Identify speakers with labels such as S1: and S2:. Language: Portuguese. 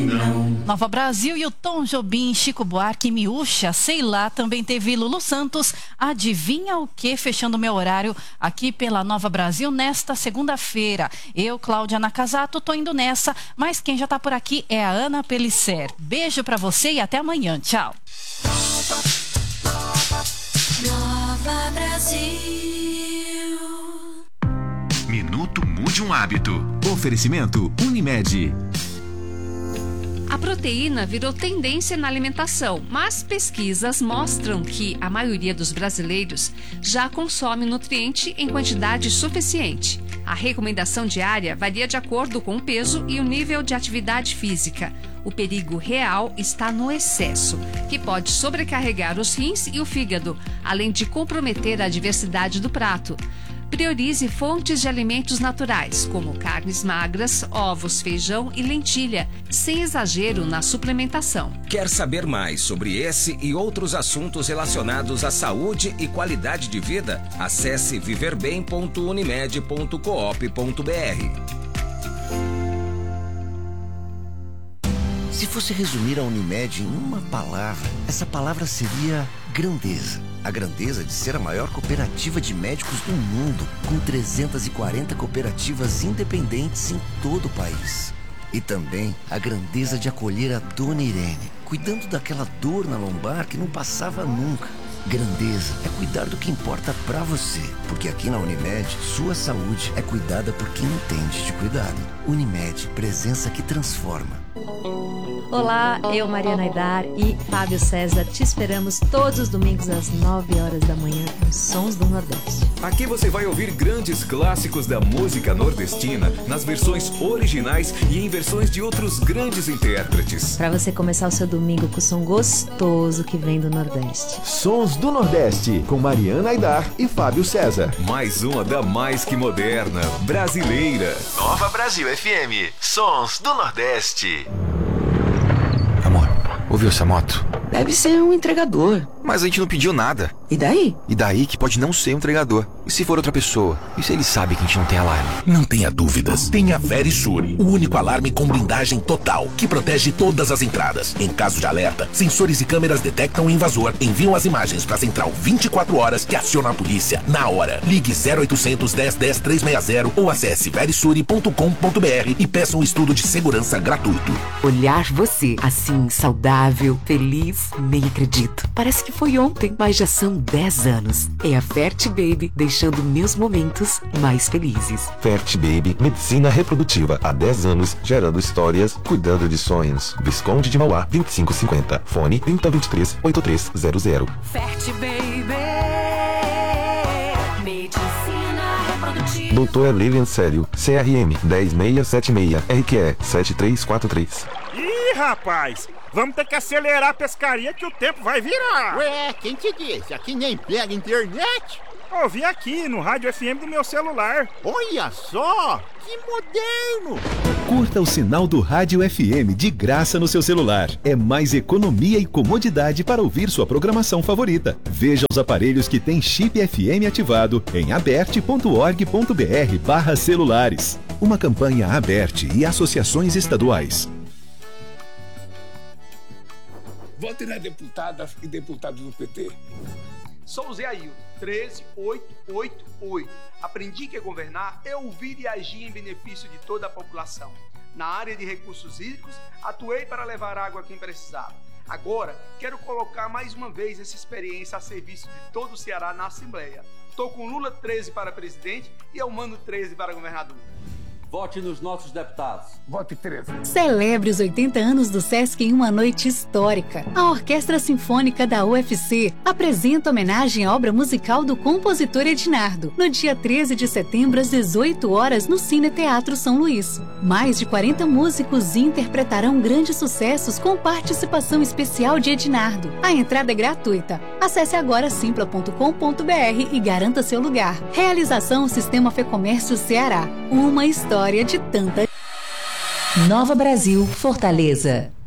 S1: Nova Brasil e o Tom Jobim, Chico Buarque, Miúcha, sei lá, também teve Lulu Santos, adivinha o que? Fechando meu horário aqui pela Nova Brasil nesta segunda-feira. Eu, Cláudia Nakazato, tô indo nessa, mas quem já tá por aqui é a Ana Pelisser. Beijo pra você e até amanhã. Tchau.
S2: Nova Brasil.
S3: Minuto Mude um Hábito. Oferecimento Unimed.
S4: A proteína virou tendência na alimentação, mas pesquisas mostram que a maioria dos brasileiros já consome nutriente em quantidade suficiente. A recomendação diária varia de acordo com o peso e o nível de atividade física. O perigo real está no excesso, que pode sobrecarregar os rins e o fígado, além de comprometer a diversidade do prato. Priorize fontes de alimentos naturais, como carnes magras, ovos, feijão e lentilha, sem exagero na suplementação.
S5: Quer saber mais sobre esse e outros assuntos relacionados à saúde e qualidade de vida? Acesse viverbem.unimed.coop.br.
S6: Se fosse resumir a Unimed em uma palavra, essa palavra seria grandeza. A grandeza de ser a maior cooperativa de médicos do mundo, com 340 cooperativas independentes em todo o país. E também a grandeza de acolher a Dona Irene, cuidando daquela dor na lombar que não passava nunca. Grandeza é cuidar do que importa pra você, porque aqui na Unimed, sua saúde é cuidada por quem entende de cuidado. Unimed, presença que transforma.
S7: Olá, eu, Mariana Aidar e Fábio César, te esperamos todos os domingos às 9 horas da manhã com Sons do Nordeste.
S8: Aqui você vai ouvir grandes clássicos da música nordestina nas versões originais e em versões de outros grandes intérpretes.
S7: Para você começar o seu domingo com o som gostoso que vem do Nordeste.
S9: Sons do Nordeste, com Mariana Aidar e Fábio César.
S8: Mais uma da mais que moderna, brasileira.
S3: Nova Brasil FM, Sons do Nordeste.
S10: Amor, ouviu essa moto?
S11: Deve ser um entregador.
S10: Mas a gente não pediu nada.
S11: E daí?
S10: E daí que pode não ser um entregador. E se for outra pessoa? E se ele sabe que a gente não tem alarme?
S12: Não tenha dúvidas. Tenha Verisure, o único alarme com blindagem total, que protege todas as entradas. Em caso de alerta, sensores e câmeras detectam o invasor, enviam as imagens para a central 24 horas que aciona a polícia na hora. Ligue 0800 10 10 360 ou acesse verisure.com.br e peça um estudo de segurança gratuito.
S13: Olhar você assim, saudável, feliz, nem acredito. Parece que foi ontem, mas já são 10 anos. É a Fert Baby deixando meus momentos mais felizes.
S14: Fert Baby, medicina reprodutiva há 10 anos, gerando histórias, cuidando de sonhos. Visconde de Mauá, 2550. Fone 3023-8300.
S2: Fert Baby, medicina reprodutiva.
S14: Doutora Lilian Célio, CRM 10676, RQE 7343.
S15: Ih, rapaz! Vamos ter que acelerar a pescaria que o tempo vai virar.
S16: Ué, quem te disse? Aqui nem pega internet.
S15: Ouvi aqui no rádio FM do meu celular.
S16: Olha só, que moderno.
S17: Curta o sinal do Rádio FM de graça no seu celular. É mais economia e comodidade para ouvir sua programação favorita. Veja os aparelhos que têm chip FM ativado em aberte.org.br/celulares. Uma campanha Aberte e associações estaduais.
S18: Vote nas deputadas e deputados do PT.
S19: Sou o Zé Ailton, 13888. Aprendi que governar é ouvir e agir em benefício de toda a população. Na área de recursos hídricos, atuei para levar água a quem precisava. Agora, quero colocar mais uma vez essa experiência a serviço de todo o Ceará na Assembleia. Estou com Lula 13 para presidente e Elmano 13 para governador.
S20: Vote nos nossos deputados.
S18: Vote 13.
S21: Celebre os 80 anos do Sesc em uma noite histórica. A Orquestra Sinfônica da UFC apresenta homenagem à obra musical do compositor Ednardo, no dia 13 de setembro, às 18 horas, no Cine Teatro São Luís. Mais de 40 músicos interpretarão grandes sucessos com participação especial de Ednardo. A entrada é gratuita. Acesse agora simpla.com.br e garanta seu lugar. Realização Sistema Fecomércio Ceará. Uma história de tanta.
S22: Nova Brasil, Fortaleza.